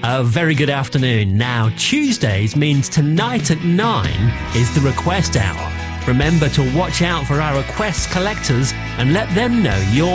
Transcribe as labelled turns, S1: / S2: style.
S1: A very good afternoon. Now, Tuesdays means tonight at 9 is the request hour. Remember to watch out for our request collectors and let them know you're